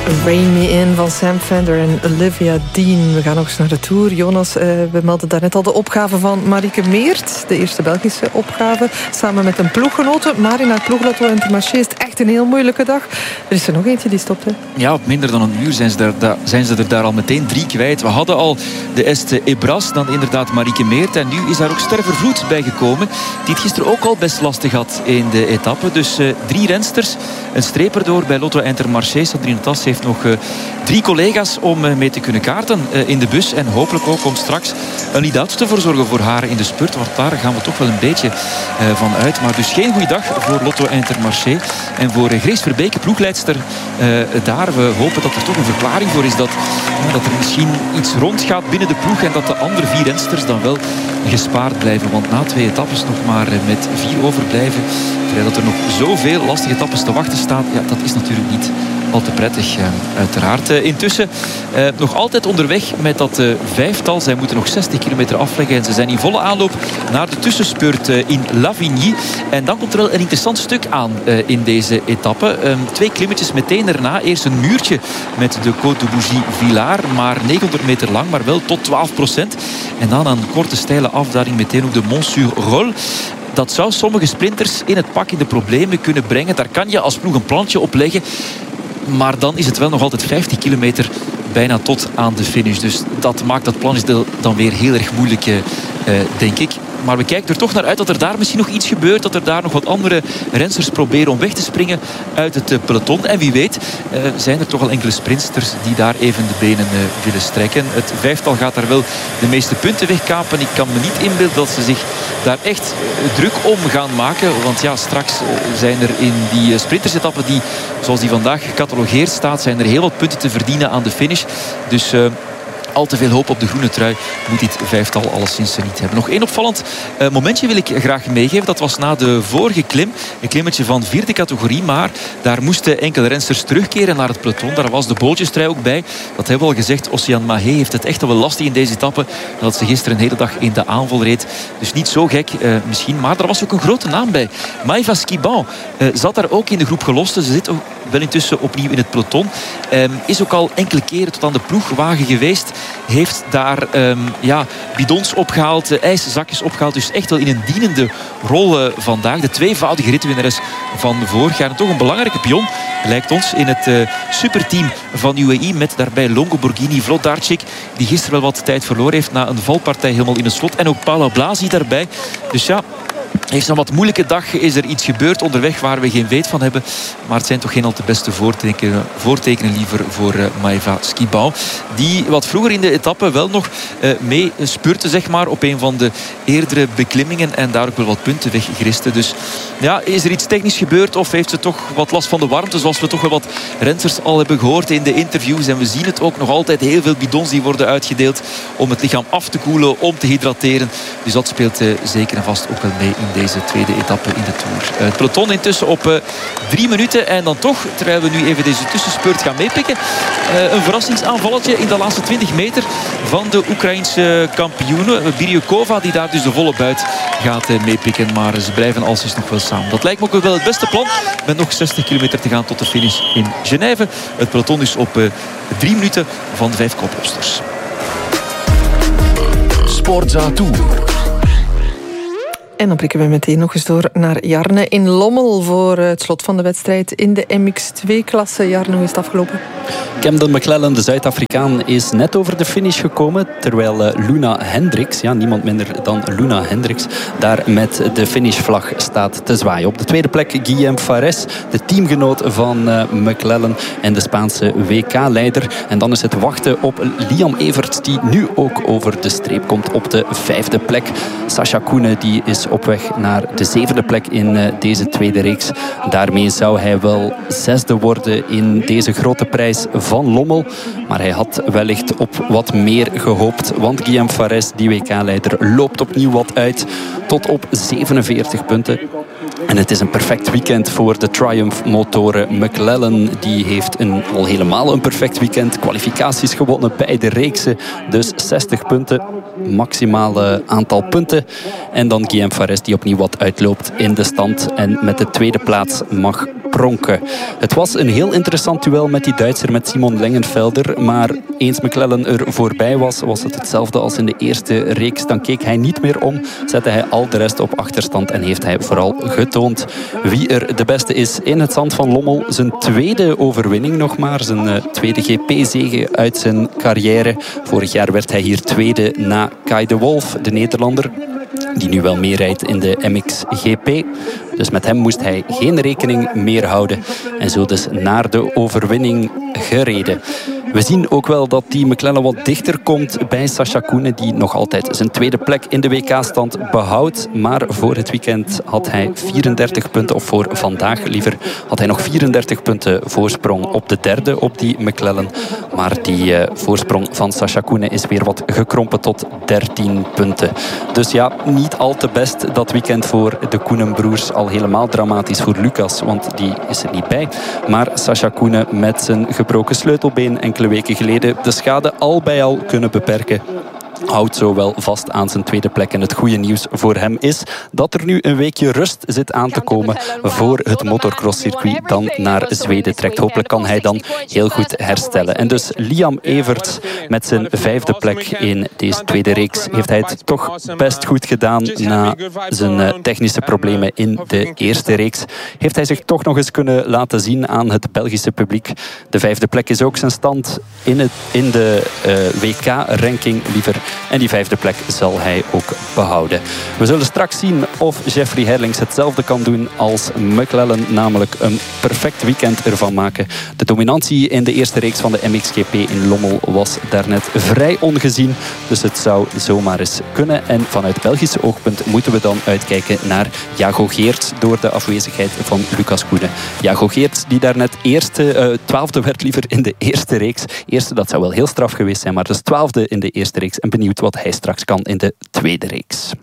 Rain Me In van Sam Fender en Olivia Dean. We gaan nog eens naar de Tour. Jonas, we melden daarnet al de opgave van Marieke Meert. De eerste Belgische opgave. Samen met een ploeggenote. Maar in haar ploeglotto Intermarché is het echt een heel moeilijke dag. Er is er nog eentje die stopt, hè? Ja, op minder dan een uur zijn ze er daar al meteen 3 kwijt. We hadden al de Este Ebras, dan inderdaad Marieke Meert. En nu is daar ook Sterver Vloed bijgekomen. Die het gisteren ook al best lastig had in de etappe. Dus 3 rensters. Een streep erdoor bij Lotto Intermarché. Sandrine Tas heeft nog 3 collega's om mee te kunnen kaarten in de bus. En hopelijk ook om straks een lead-out te verzorgen voor haar in de spurt. Want daar gaan we toch wel een beetje van uit. Maar dus geen goede dag voor Lotto Intermarché. En voor Grace Verbeke, ploegleidster daar. We hopen dat er toch een verklaring voor is dat er misschien iets rondgaat binnen de ploeg. En dat de andere 4 rensters dan wel gespaard blijven. Want na 2 etappes nog maar met 4 overblijven. Terwijl dat er nog zoveel lastige etappes te wachten staat. Ja, dat is natuurlijk niet al te prettig, uiteraard. Intussen nog altijd onderweg met dat 5-tal. Zij moeten nog 60 kilometer afleggen. En ze zijn in volle aanloop naar de tussenspurt in Lavigny. En dan komt er wel een interessant stuk aan in deze etappe. 2 klimmetjes meteen daarna. Eerst een muurtje met de Côte de Bougie-Villars. Maar 900 meter lang, maar wel tot 12%. En dan een korte steile afdaling meteen op de Mont-sur-Rolle. Dat zou sommige sprinters in het pak in de problemen kunnen brengen. Daar kan je als ploeg een plantje op leggen. Maar dan is het wel nog altijd 50 kilometer bijna tot aan de finish. Dus dat maakt dat plannetje dan weer heel erg moeilijk, denk ik. Maar we kijken er toch naar uit dat er daar misschien nog iets gebeurt. Dat er daar nog wat andere rensters proberen om weg te springen uit het peloton. En wie weet zijn er toch al enkele sprinters die daar even de benen willen strekken. Het 5-tal gaat daar wel de meeste punten wegkapen. Ik kan me niet inbeelden dat ze zich daar echt druk om gaan maken. Want ja, straks zijn er in die sprintersetappen die, zoals die vandaag gecatalogeerd staat, zijn er heel wat punten te verdienen aan de finish. Dus al te veel hoop op de groene trui moet dit 5-tal alleszins niet hebben. Nog één opvallend momentje wil ik graag meegeven. Dat was na de vorige klim. Een klimmetje van 4e categorie. Maar daar moesten enkele rensters terugkeren naar het peloton. Daar was de bolletjestrui ook bij. Dat hebben we al gezegd. Oceaan Mahé heeft het echt wel lastig in deze etappe. Dat ze gisteren een hele dag in de aanval reed. Dus niet zo gek misschien. Maar er was ook een grote naam bij. Maëva Skiban zat daar ook in de groep gelosten. Ze zit ook wel intussen opnieuw in het peloton. Is ook al enkele keren tot aan de ploegwagen geweest. Heeft daar bidons opgehaald, ijszakjes opgehaald. Dus echt wel in een dienende rol vandaag. De tweevoudige ritwinnares van vorig jaar. En toch een belangrijke pion, lijkt ons, in het superteam van UAE. Met daarbij Longo Borghini, Vlodarczyk, die gisteren wel wat tijd verloren heeft na een valpartij helemaal in het slot. En ook Paula Blasi daarbij. Dus ja, heeft een wat moeilijke dag. Is er iets gebeurd onderweg waar we geen weet van hebben. Maar het zijn toch geen al te beste voortekenen liever voor Maëva Skiban. Die wat vroeger in de etappe wel nog mee spurte, zeg maar, op een van de eerdere beklimmingen. En daar ook wel wat punten weggriste. Dus ja, is er iets technisch gebeurd? Of heeft ze toch wat last van de warmte? Zoals we toch wel wat rensters al hebben gehoord in de interviews. En we zien het ook nog altijd. Heel veel bidons die worden uitgedeeld om het lichaam af te koelen, om te hydrateren. Dus dat speelt zeker en vast ook wel mee in deze tweede etappe in de Tour. Het peloton intussen op 3 minuten. En dan toch, terwijl we nu even deze tussenspurt gaan meepikken, een verrassingsaanvalletje in de laatste 20 meter van de Oekraïense kampioene Biryukova, die daar dus de volle buit gaat meepikken. Maar ze blijven alsnog nog wel samen. Dat lijkt me ook wel het beste plan. Met nog 60 kilometer te gaan tot de finish in Genève. Het peloton is op 3 minuten van de 5 koplopsters. Sportza Tour. En dan prikken we meteen nog eens door naar Jarne in Lommel voor het slot van de wedstrijd in de MX2-klasse. Jarne, hoe is het afgelopen? Camden McLellan, de Zuid-Afrikaan, is net over de finish gekomen. Terwijl Luna Hendricks, ja, niemand minder dan Luna Hendricks, daar met de finishvlag staat te zwaaien. Op de tweede plek Guillaume Fares, de teamgenoot van McLellan en de Spaanse WK-leider. En dan is het wachten op Liam Everts, die nu ook over de streep komt op de 5e plek. Sascha Koene, die is op weg naar de 7e plek in deze tweede reeks. Daarmee zou hij wel 6e worden in deze grote prijs van Lommel. Maar hij had wellicht op wat meer gehoopt. Want Guillaume Fares, die WK-leider, loopt opnieuw wat uit. Tot op 47 punten. En het is een perfect weekend voor de Triumph motoren. McLellan die heeft al helemaal een perfect weekend. Kwalificaties gewonnen bij de reeksen. Dus 60 punten. Maximale aantal punten. En dan Guillaume Fares die opnieuw wat uitloopt in de stand. En met de tweede plaats mag pronken. Het was een heel interessant duel met die Duitser, met Simon Lengenfelder. Maar eens McLellan er voorbij was het hetzelfde als in de eerste reeks. Dan keek hij niet meer om, zette hij al de rest op achterstand en heeft hij vooral getoond wie er de beste is in het zand van Lommel. Zijn tweede overwinning nog maar, zijn tweede GP-zege uit zijn carrière. Vorig jaar werd hij hier tweede na Kai de Wolf, de Nederlander, die nu wel meerijdt in de MXGP. Dus met hem moest hij geen rekening meer houden. En zo dus naar de overwinning gereden. We zien ook wel dat die McLellan wat dichter komt bij Sascha Koenen, die nog altijd zijn tweede plek in de WK-stand behoudt. Maar voor het weekend had hij 34 punten, of voor vandaag liever, had hij nog 34 punten voorsprong op de derde op die McLellan. Maar die voorsprong van Sascha Koenen is weer wat gekrompen tot 13 punten. Dus ja, niet al te best dat weekend voor de Koenenbroers. Al helemaal dramatisch voor Lucas, want die is er niet bij. Maar Sascha Koenen met zijn gebroken sleutelbeen enkele weken geleden de schade al bij al kunnen beperken. Houdt zo wel vast aan zijn tweede plek. En het goede nieuws voor hem is dat er nu een weekje rust zit aan te komen voor het motocrosscircuit dan naar Zweden trekt. Hopelijk kan hij dan heel goed herstellen. En dus Liam Everts met zijn vijfde plek in deze tweede reeks heeft hij het toch best goed gedaan na zijn technische problemen in de eerste reeks. Heeft hij zich toch nog eens kunnen laten zien aan het Belgische publiek. De vijfde plek is ook zijn stand in de WK-ranking liever. En die vijfde plek zal hij ook behouden. We zullen straks zien of Jeffrey Herlings hetzelfde kan doen als McLellan, namelijk een perfect weekend ervan maken. De dominantie in de eerste reeks van de MXGP in Lommel was daarnet vrij ongezien. Dus het zou zomaar eens kunnen. En vanuit Belgisch oogpunt moeten we dan uitkijken naar Jago Geerts door de afwezigheid van Lucas Koenen. Jago Geerts die daarnet twaalfde werd liever in de eerste reeks. Eerste, dat zou wel heel straf geweest zijn, maar dus 12e in de eerste reeks. En benieuwd wat hij straks kan in de tweede reeks.